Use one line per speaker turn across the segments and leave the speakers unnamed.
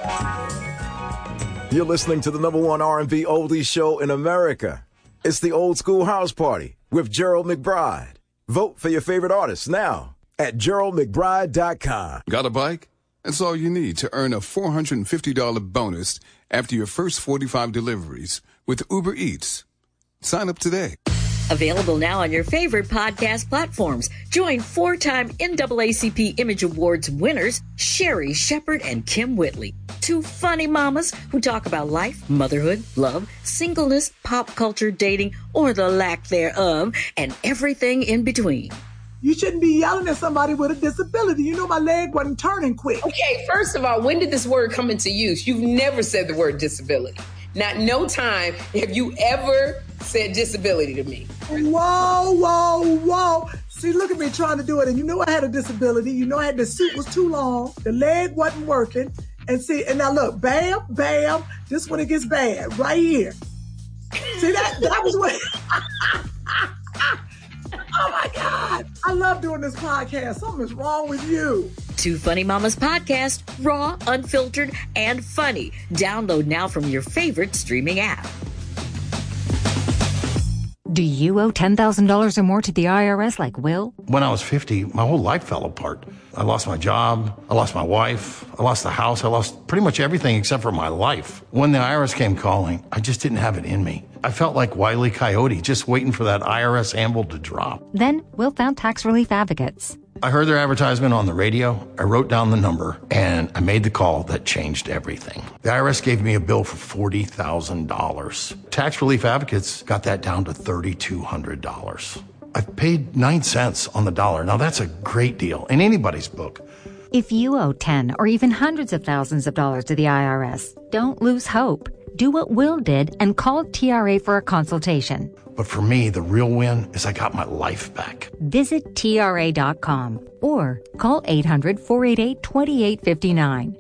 You're listening to the number one R&B oldies show in America. It's the Old School House Party with Gerald McBride. Vote for your favorite artists now at GeraldMcBride.com.
Got a bike? That's all you need to earn a $450 bonus after your first 45 deliveries with Uber Eats. Sign up today.
Available now on your favorite podcast platforms. Join four-time NAACP Image Awards winners Sherry Shepherd and Kim Whitley. Two funny mamas who talk about life, motherhood, love, singleness, pop culture, dating, or the lack thereof, and everything in between.
You shouldn't be yelling at somebody with a disability. You know my leg wasn't turning quick.
Okay, first of all, when did this word come into use? You've never said the word disability. Not no time have you ever said disability to me.
Whoa, whoa, whoa. See, look at me trying to do it. And you know I had a disability. You know I had the suit was too long. The leg wasn't working. And see, and now look, bam, bam. This when it gets bad, right here. See, that was what... Oh, my God. I love doing this podcast. Something's wrong with you.
Two Funny Mamas podcast, raw, unfiltered, and funny. Download now from your favorite streaming app.
Do you owe $10,000 or more to the IRS like Will?
When I was 50, my whole life fell apart. I lost my job. I lost my wife. I lost the house. I lost pretty much everything except for my life. When the IRS came calling, I just didn't have it in me. I felt like Wile E. Coyote, just waiting for that IRS anvil to drop.
Then Will found Tax Relief Advocates.
I heard their advertisement on the radio. I wrote down the number, and I made the call that changed everything. The IRS gave me a bill for $40,000. Tax Relief Advocates got that down to $3,200. I've paid 9 cents on the dollar. Now, that's a great deal in anybody's book.
If you owe 10 or even hundreds of thousands of dollars to the IRS, don't lose hope. Do what Will did and call TRA for a consultation.
But for me, the real win is I got my life back.
Visit TRA.com or call 800-488-2859.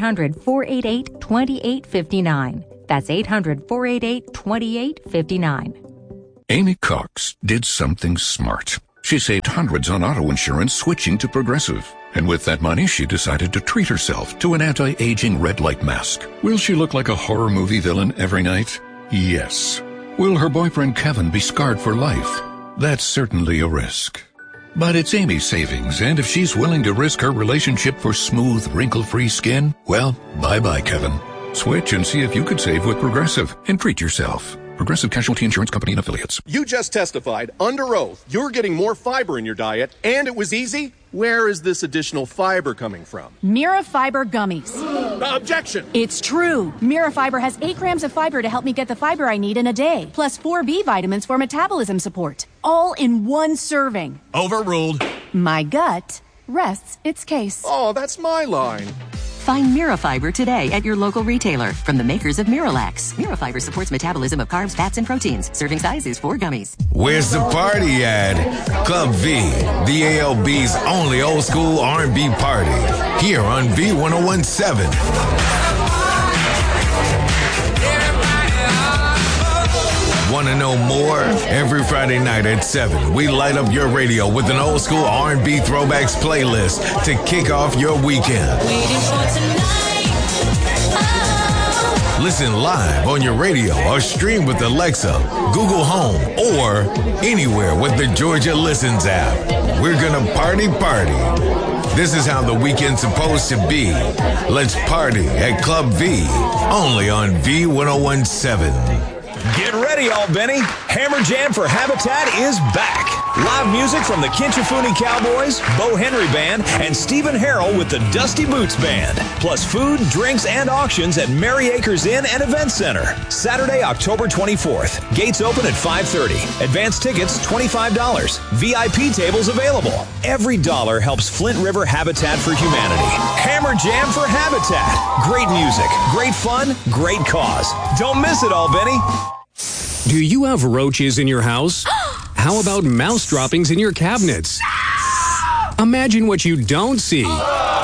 800-488-2859. That's 800-488-2859.
Amy Cox did something smart. She saved hundreds on auto insurance switching to Progressive. And with that money, she decided to treat herself to an anti-aging red light mask. Will she look like a horror movie villain every night? Yes. Will her boyfriend Kevin be scarred for life? That's certainly a risk. But it's Amy's savings, and if she's willing to risk her relationship for smooth, wrinkle-free skin, well, bye-bye, Kevin. Switch and see if you could save with Progressive and treat yourself. Progressive Casualty Insurance Company and Affiliates.
You just testified under oath you're getting more fiber in your diet, and it was easy. Where is this additional fiber coming from?
Mira Fiber Gummies.
Objection!
It's true. Mira Fiber has 8 grams of fiber to help me get the fiber I need in a day, plus 4 B vitamins for metabolism support. All in one serving.
Overruled.
My gut rests its case.
Oh, that's my line.
Find Mirafiber today at your local retailer from the makers of Miralax. Mirafiber supports metabolism of carbs, fats, and proteins. Serving size is 4 gummies.
Where's the party at? Club V, the ALB's only old school R&B party. Here on V1017. Want to know more? Every Friday night at 7, we light up your radio with an old school R&B throwbacks playlist to kick off your weekend.
Waiting for tonight. Oh.
Listen live on your radio or stream with Alexa, Google Home, or anywhere with the Georgia Listens app. We're gonna party. This is how the weekend's supposed to be. Let's party at Club V, only on V1017.
Get ready, Albany. Hammer Jam for Habitat is back. Live music from the Kinchafuni Cowboys, Bo Henry Band, and Stephen Harrell with the Dusty Boots Band. Plus food, drinks, and auctions at Merry Acres Inn and Event Center. Saturday, October 24th. Gates open at 5:30. Advance tickets, $25. VIP tables available. Every dollar helps Flint River Habitat for Humanity. Hammer Jam for Habitat. Great music, great fun, great cause. Don't miss it, Albany.
Do you have roaches in your house? How about mouse droppings in your cabinets? Imagine what you don't see.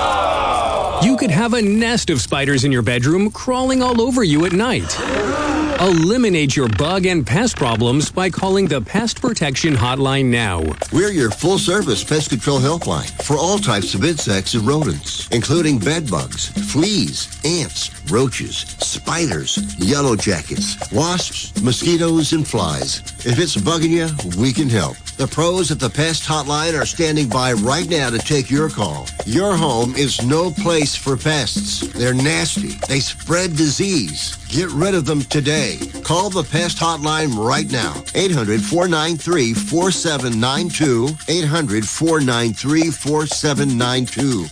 You could have a nest of spiders in your bedroom crawling all over you at night. Eliminate your bug and pest problems by calling the Pest Protection Hotline now.
We're your full-service pest control helpline for all types of insects and rodents, including bed bugs, fleas, ants, roaches, spiders, yellow jackets, wasps, mosquitoes, and flies. If it's bugging you, we can help. The pros at the Pest Hotline are standing by right now to take your call. Your home is no place for pests. They're nasty. They spread disease. Get rid of them today. Call the Pest Hotline right now. 800-493-4792. 800-493-4792.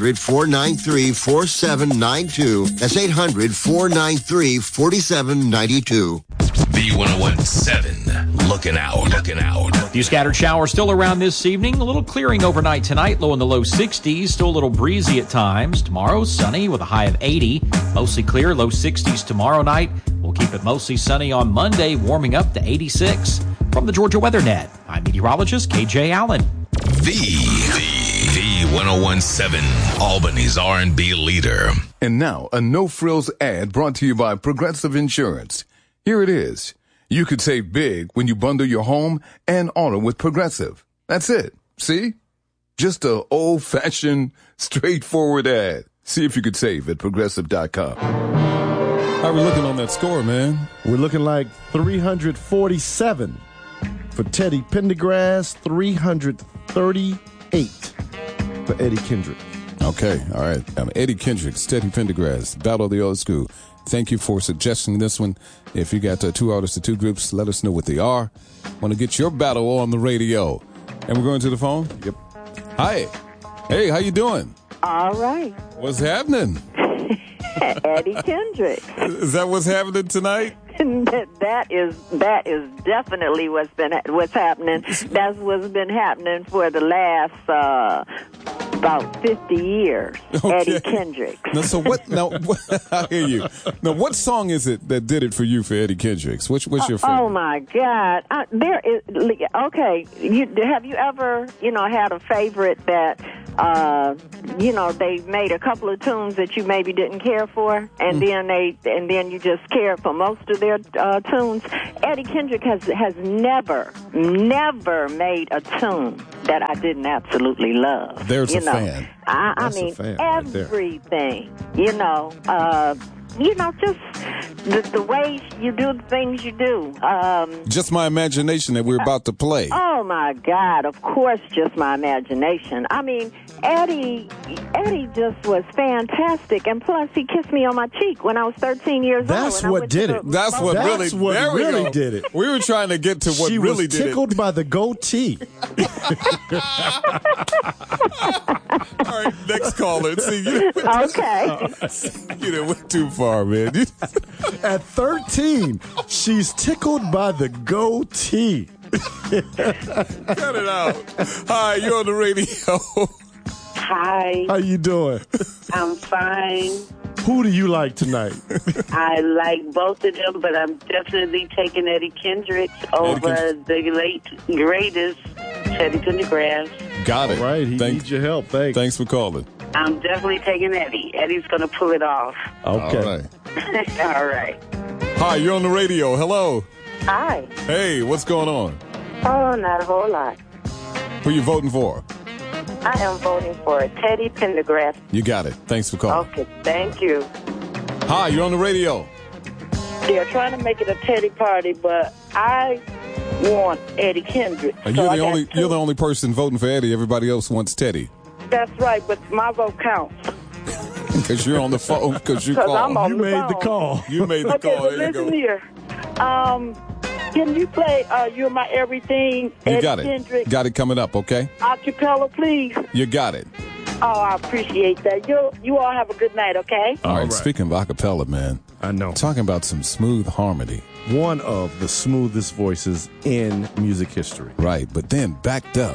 800-493-4792. That's 800-493-4792.
B1017. Looking out. Looking out.
A few scattered showers still around this evening. A little clearing overnight tonight. Low in the low 60s. Still a little breezy at times. Tomorrow, sunny with a high of 80. Mostly clear. Low 60s tomorrow night. We'll keep it mostly sunny on Monday, warming up to 86. From the Georgia Weather Net, I'm meteorologist KJ Allen.
The 1017, Albany's R&B leader.
And now, a no-frills ad brought to you by Progressive Insurance. Here it is. You could save big when you bundle your home and auto with Progressive. That's it. See? Just a old-fashioned, straightforward ad. See if you could save at Progressive.com.
How are we looking on that score, man?
We're looking like 347 for Teddy Pendergrass, 338 for Eddie Kendrick.
Okay, all right. Eddie Kendricks, Teddy Pendergrass, Battle of the Old School. Thank you for suggesting this one. If you got two artists or two groups, let us know what they are. Want to get your battle on the radio. And we're going to the phone?
Yep.
Hi. Hey, how you doing?
All right.
What's happening?
Eddie Kendrick.
Is that what's happening tonight?
That is definitely what's happening. That's what's been happening for the last about 50 years. Okay. Eddie Kendricks.
Now, so what? Now, I hear you. Now, what song is it that did it for you for Eddie Kendricks? What's your favorite?
Oh my God! There is. Okay, have you ever had a favorite that they made a couple of tunes that you maybe didn't care for, and then you just cared for most of their tunes? Eddie Kendrick has never made a tune that I didn't absolutely love.
There's a fan.
I mean, everything. Just the way you do the things you do.
Just My Imagination that we're about to play.
Oh, my God. Of course, Just My Imagination. I mean, Eddie just was fantastic. And plus, he kissed me on my cheek when I was 13 years old.
That's what did it.
That's what really did it. We were trying to get to what
she
really
was
did it.
tickled by the goatee.
All right, next caller. See,
okay.
You went too far, man.
At 13, she's tickled by the goatee.
Cut it out. Hi, you're on the radio.
Hi.
How you doing?
I'm fine.
Who do you like tonight?
I like both of them, but I'm definitely taking Eddie Kendricks over the late greatest Teddy Pendergrass.
Got it.
All right, he needs your help.
Thanks for calling.
I'm definitely taking Eddie. Eddie's going to pull it off.
Okay.
All right.
All right.
Hi, you're on the radio. Hello.
Hi.
Hey, what's going on?
Oh, not a whole lot.
Who you voting for?
I am voting for Teddy Pendergrass.
You got it. Thanks for calling.
Okay, thank you.
Hi, you're on the radio.
They're trying to make it a Teddy party, but I want Eddie Kendrick.
You're the only person voting for Eddie. Everybody else wants Teddy.
That's right, but my vote counts.
Because you're on the phone. Because you called.
I'm on
you
the
made
phone.
the call.
You made the call.
Okay,
There
but
you
listen
go.
here. Can you play You're My Everything,
You
Eddie
got it.
Kendrick?
Got it coming up, okay?
Acapella, please.
You got it.
Oh, I appreciate that. You all have a good night, okay?
All right. Speaking of acapella, man.
I know.
Talking about some smooth harmony.
One of the smoothest voices in music history.
Right, but then backed up.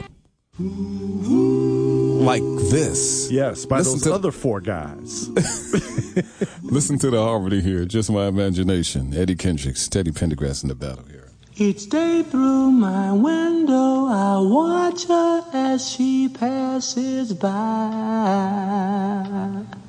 Like this.
Yes, by those other four guys.
Listen to the harmony here. Just My Imagination. Eddie Kendricks, Teddy Pendergrass in the battle here.
Each day through my window, I watch her as she passes by.